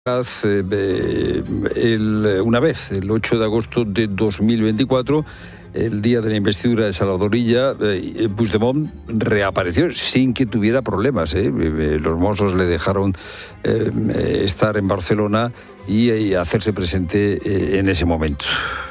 Una vez, el 8 de agosto de 2024, el día de la investidura de Salvador Illa, Puigdemont reapareció sin que tuviera problemas. Los Mossos le dejaron estar en Barcelona y hacerse presente en ese momento.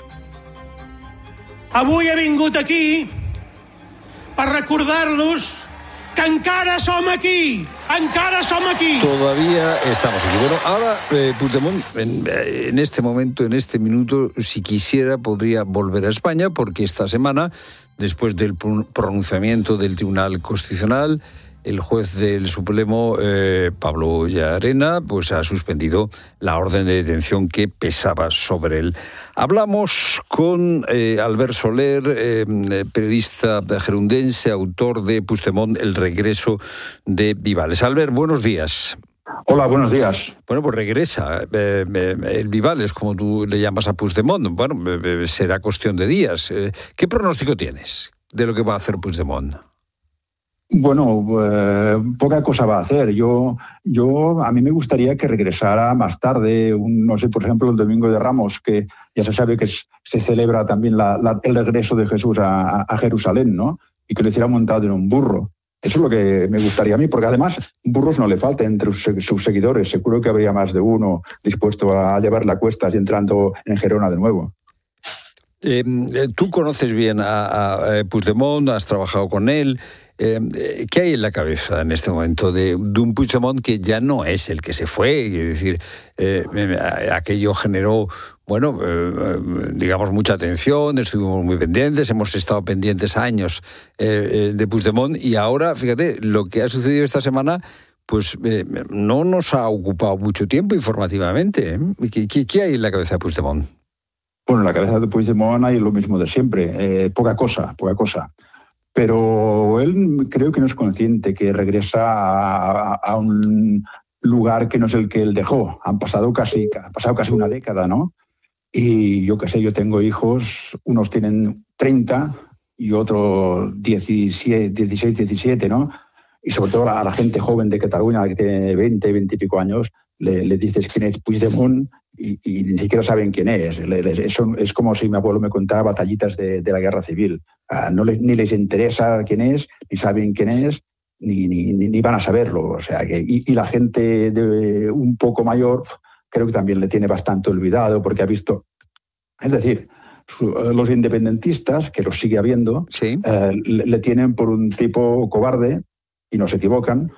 Avui he vingut aquí per recordar-los que encara som aquí. Encara som aquí. Todavía estamos aquí. Bueno, ahora Puigdemont en este momento, en este minuto, si quisiera, podría volver a España, porque esta semana, después del pronunciamiento del Tribunal Constitucional, el juez del Supremo, Pablo Llarena, pues ha suspendido la orden de detención que pesaba sobre él. Hablamos con Albert Soler, periodista gerundense, autor de Puigdemont, El regreso de Vivales. Albert, buenos días. Hola, buenos días. Bueno, pues regresa el Vivales, como tú le llamas a Puigdemont. Bueno, será cuestión de días. ¿Qué pronóstico tienes de lo que va a hacer Puigdemont? Bueno, poca cosa va a hacer. A mí me gustaría que regresara más tarde, no sé, por ejemplo, el Domingo de Ramos, que ya se sabe que se celebra también el regreso de Jesús a Jerusalén, ¿no? Y que lo hiciera montado en un burro. Eso es lo que me gustaría a mí, porque además burros no le falta entre sus seguidores. Seguro que habría más de uno dispuesto a llevarle a cuestas y entrando en Gerona de nuevo. Tú conoces bien a Puigdemont, has trabajado con él. ¿Qué hay en la cabeza en este momento de un Puigdemont que ya no es el que se fue? Es decir, aquello generó, digamos, mucha atención, estuvimos muy pendientes, hemos estado pendientes años de Puigdemont, y ahora, fíjate, lo que ha sucedido esta semana, pues no nos ha ocupado mucho tiempo informativamente. ¿Qué hay en la cabeza de Puigdemont? Bueno, en la cabeza de Puigdemont hay lo mismo de siempre, poca cosa. Pero él creo que no es consciente que regresa a un lugar que no es el que él dejó. Ha pasado casi una década, ¿no? Y yo qué sé, yo tengo hijos, unos tienen 30 y otros 16, 17, ¿no? Y sobre todo a la gente joven de Cataluña, que tiene 20 y pico años, le dices quién es Puigdemont y ni siquiera saben quién es. Eso es como si mi abuelo me contara batallitas de la guerra civil. Ni les interesa quién es, ni saben quién es, ni van a saberlo. O sea, y la gente de un poco mayor creo que también le tiene bastante olvidado, porque ha visto... Es decir, los independentistas, que los sigue habiendo, ¿sí? Le tienen por un tipo cobarde, y no se equivocan,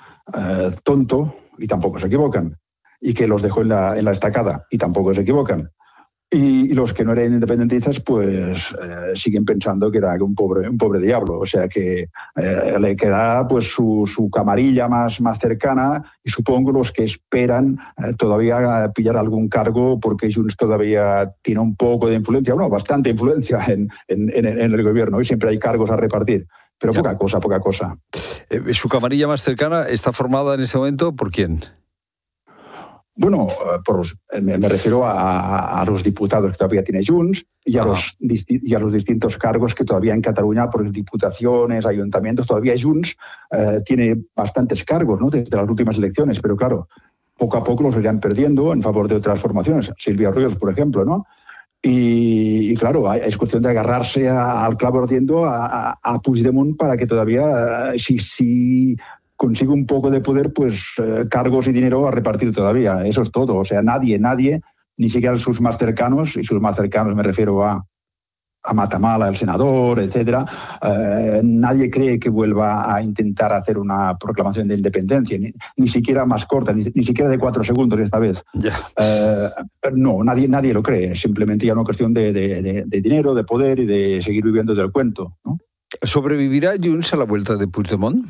tonto, y tampoco se equivocan, y que los dejó en la estacada, y tampoco se equivocan. Y los que no eran independentistas, pues siguen pensando que era un pobre diablo. O sea que le queda pues su camarilla más cercana, y supongo los que esperan todavía pillar algún cargo, porque Junts todavía tiene un poco de influencia, bastante influencia en el gobierno, y siempre hay cargos a repartir. Pero poca cosa. ¿Su camarilla más cercana está formada en ese momento por quién? Bueno, me refiero a los diputados que todavía tiene Junts y a los distintos cargos que todavía en Cataluña, por diputaciones, ayuntamientos, todavía Junts tiene bastantes cargos, ¿no?, desde las últimas elecciones, pero claro, poco a poco los irán perdiendo en favor de otras formaciones, Silvia Ríos, por ejemplo, ¿no? Y claro, es cuestión de agarrarse al clavo ardiendo a Puigdemont para que todavía, si consigue un poco de poder, pues cargos y dinero a repartir todavía. Eso es todo. O sea, nadie, ni siquiera sus más cercanos, y sus más cercanos me refiero a Matamala, el senador, etcétera, nadie cree que vuelva a intentar hacer una proclamación de independencia, ni siquiera más corta, ni siquiera de 4 segundos esta vez. No, nadie lo cree. Simplemente ya una cuestión de dinero, de poder y de seguir viviendo del cuento, ¿no? ¿Sobrevivirá Junts a la vuelta de Puigdemont?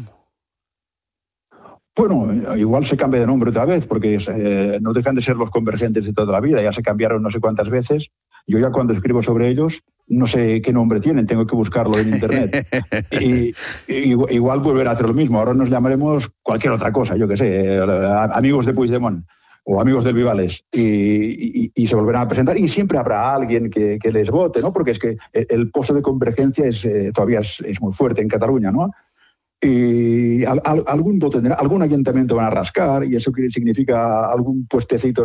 Bueno, igual se cambia de nombre otra vez, porque no dejan de ser los convergentes de toda la vida. Ya se cambiaron no sé cuántas veces. Yo ya cuando escribo sobre ellos no sé qué nombre tienen, tengo que buscarlo en internet. y igual volverá a hacer lo mismo. Ahora nos llamaremos cualquier otra cosa, yo qué sé, amigos de Puigdemont o amigos del Vivales, y se volverán a presentar, y siempre habrá alguien que les vote, ¿no? Porque es que el pozo de convergencia todavía es muy fuerte en Cataluña, ¿no? y algún voto tendrá, algún ayuntamiento van a rascar, y eso significa algún puestecito